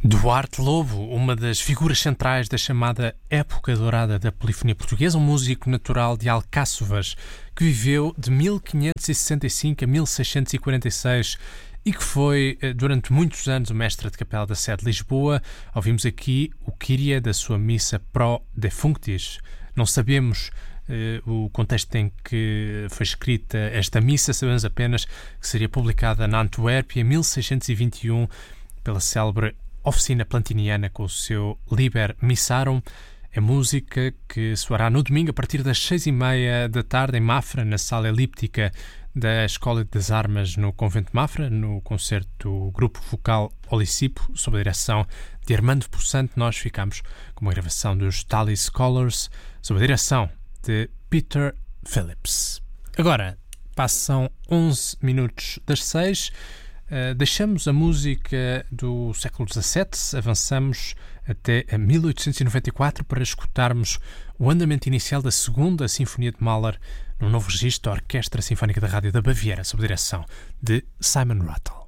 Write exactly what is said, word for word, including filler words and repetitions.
Duarte Lobo, uma das figuras centrais da chamada época dourada da polifonia portuguesa, um músico natural de Alcáçovas, que viveu de mil quinhentos e sessenta e cinco a mil seiscentos e quarenta e seis e que foi, durante muitos anos, o mestre de capela da Sé de Lisboa. Ouvimos aqui o Kyrie da sua missa Pro Defunctis. Não sabemos uh, o contexto em que foi escrita esta missa, sabemos apenas que seria publicada na Antuérpia em mil seiscentos e vinte e um pela célebre Oficina Plantiniana com o seu Liber Missarum. É música que soará no domingo a partir das seis e meia da tarde em Mafra, na sala elíptica da Escola das Armas no Convento de Mafra, no concerto Grupo Vocal Olicipo, sob a direção de Armando Possante. Nós ficamos com uma gravação dos Tally Scholars, sob a direção de Peter Phillips. Agora, passam onze minutos das seis. Uh, deixamos a música do século dezassete, avançamos até a mil oitocentos e noventa e quatro para escutarmos o andamento inicial da segunda Sinfonia de Mahler, num novo registro da Orquestra Sinfónica da Rádio da Baviera, sob a direção de Simon Rattle.